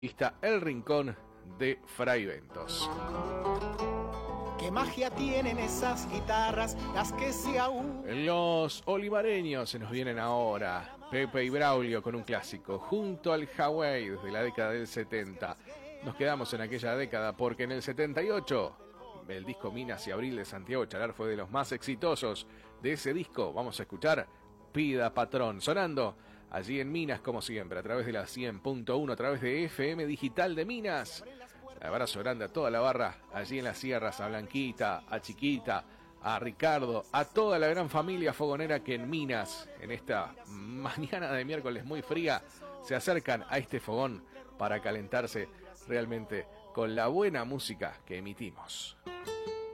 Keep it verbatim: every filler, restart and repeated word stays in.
Está El Rincón de Fray Ventos. ¿Qué magia tienen esas guitarras, las que se aún... Los olivareños se nos vienen ahora. Pepe y Braulio con un clásico, junto al Hawaii desde la década del setenta. Nos quedamos en aquella década porque en el setenta y ocho el disco Minas y Abril de Santiago Chalar fue de los más exitosos. De ese disco vamos a escuchar Pida Patrón, sonando allí en Minas como siempre, a través de la cien punto uno, a través de F M Digital de Minas. Abrazo grande a toda la barra allí en las sierras, a Blanquita, a Chiquita, a Ricardo, a toda la gran familia fogonera que en Minas, en esta mañana de miércoles muy fría, se acercan a este fogón para calentarse realmente con la buena música que emitimos.